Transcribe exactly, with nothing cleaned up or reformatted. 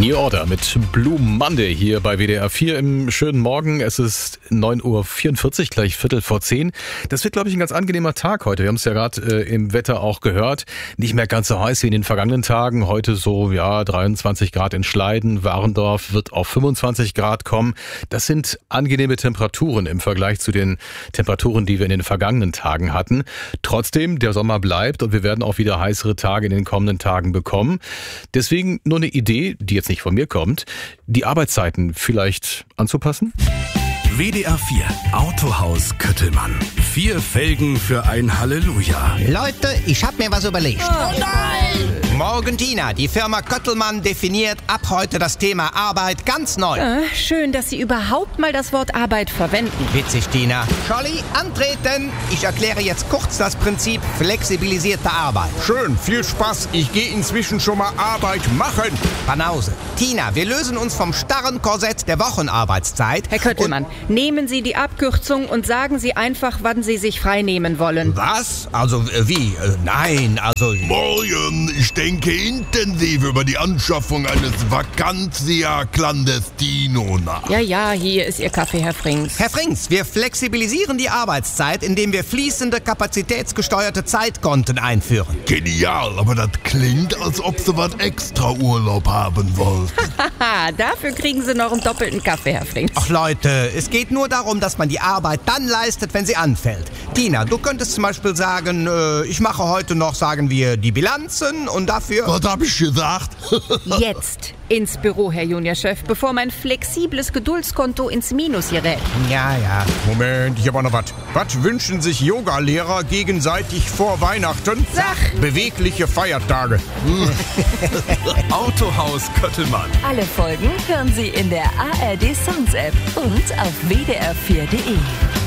New Order mit Blue Monday hier bei W D R vier im schönen Morgen. Es ist neun Uhr vierundvierzig, gleich Viertel vor zehn. Das wird, glaube ich, ein ganz angenehmer Tag heute. Wir haben es ja gerade äh, im Wetter auch gehört. Nicht mehr ganz so heiß wie in den vergangenen Tagen. Heute so, ja, dreiundzwanzig Grad in Schleiden. Warendorf wird auf fünfundzwanzig Grad kommen. Das sind angenehme Temperaturen im Vergleich zu den Temperaturen, die wir in den vergangenen Tagen hatten. Trotzdem, der Sommer bleibt und wir werden auch wieder heißere Tage in den kommenden Tagen bekommen. Deswegen nur eine Idee, die jetzt nicht von mir kommt, die Arbeitszeiten vielleicht anzupassen? W D R vier Autohaus Köttelmann. Vier Felgen für ein Halleluja. Leute, ich hab mir was überlegt. Oh nein! Morgen, Tina. Die Firma Köttelmann definiert ab heute das Thema Arbeit ganz neu. Äh, schön, dass Sie überhaupt mal das Wort Arbeit verwenden. Witzig, Tina. Scholli, antreten. Ich erkläre jetzt kurz das Prinzip flexibilisierte Arbeit. Schön, viel Spaß. Ich gehe inzwischen schon mal Arbeit machen. Banause. Tina, wir lösen uns vom starren Korsett der Wochenarbeitszeit. Herr Köttelmann, nehmen Sie die Abkürzung und sagen Sie einfach, wann Sie sich frei nehmen wollen. Was? Also äh, wie? Äh, nein, also... Morgen, ich denke intensiv über die Anschaffung eines Vacantia Clandestino nach. Ja, ja, hier ist Ihr Kaffee, Herr Frings. Herr Frings, wir flexibilisieren die Arbeitszeit, indem wir fließende, kapazitätsgesteuerte Zeitkonten einführen. Genial, aber das klingt, als ob Sie was extra Urlaub haben wollten. Haha, dafür kriegen Sie noch einen doppelten Kaffee, Herr Frings. Ach Leute, es geht nur darum, dass man die Arbeit dann leistet, wenn sie anfällt. Tina, du könntest zum Beispiel sagen, äh, ich mache heute noch, sagen wir, die Bilanzen und dafür... Was hab ich gesagt? Jetzt ins Büro, Herr Juniorchef, bevor mein flexibles Geduldskonto ins Minus gerät. Ja, ja. Moment, ich habe auch noch was. Was wünschen sich Yogalehrer gegenseitig vor Weihnachten? Sag! Bewegliche Feiertage. Autohaus Köttelmann. Alle Folgen hören Sie in der A R D Sounds App und auf w d r vier punkt d e.